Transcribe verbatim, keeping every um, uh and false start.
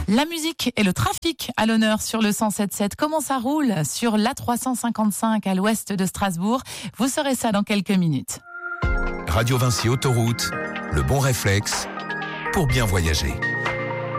La musique et le trafic à l'honneur sur le cent sept sept. Comment ça roule sur l'A trois cent cinquante-cinq à l'ouest de Strasbourg? Vous saurez ça dans quelques minutes. Radio Vinci Autoroute, le bon réflexe pour bien voyager.